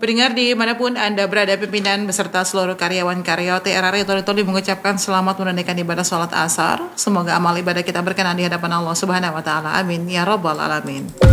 Pendengar dimanapun Anda berada, pimpinan beserta seluruh karyawan-karyawan TRRI Toli mengucapkan selamat menunaikan ibadah sholat asar. Semoga amal ibadah kita berkenan di hadapan Allah Subhanahu wa Ta'ala. Amin ya Rabbal 'Alamin.